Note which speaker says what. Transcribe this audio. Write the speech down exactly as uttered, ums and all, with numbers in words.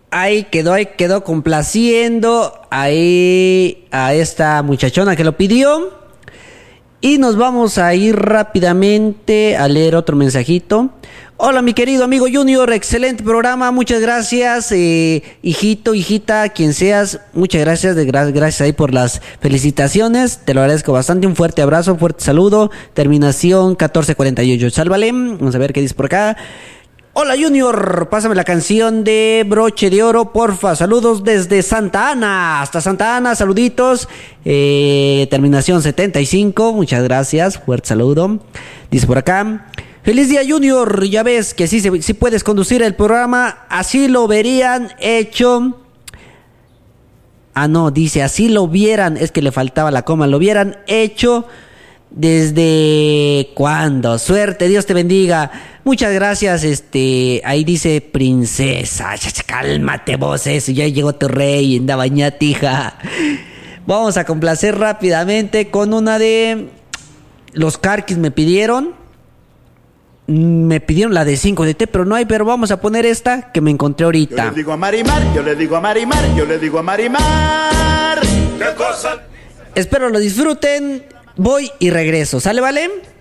Speaker 1: Ahí quedó, ahí quedó complaciendo ahí a esta muchachona que lo pidió. Y nos vamos a ir rápidamente a leer otro mensajito. Hola, mi querido amigo Junior, excelente programa, muchas gracias, eh, hijito, hijita, quien seas, muchas gracias, de gra- gracias ahí por las felicitaciones, te lo agradezco bastante, un fuerte abrazo, fuerte saludo, terminación catorce cuarenta y ocho, sálvale, vamos a ver qué dice por acá. Hola Junior, pásame la canción de Broche de Oro, porfa, saludos desde Santa Ana, hasta Santa Ana, saluditos, eh, terminación setenta y cinco, muchas gracias, fuerte saludo, dice por acá. Feliz día Junior, ya ves que sí, sí puedes conducir el programa, así lo verían hecho. Ah, no, dice así lo vieran, es que le faltaba la coma, lo vieran hecho desde cuándo. Suerte, Dios te bendiga. Muchas gracias, este, ahí dice princesa. Cálmate vos, eso, ya llegó tu rey, anda bañate, hija. Vamos a complacer rápidamente con una de los Carquis me pidieron. Me pidieron la de cinco de té, pero no hay, pero vamos a poner esta que me encontré ahorita.
Speaker 2: Yo le digo a Marimar, yo le digo a Marimar, yo le digo a Marimar. ¿Qué cosa?
Speaker 1: Espero lo disfruten. Voy y regreso. ¿Sale, vale?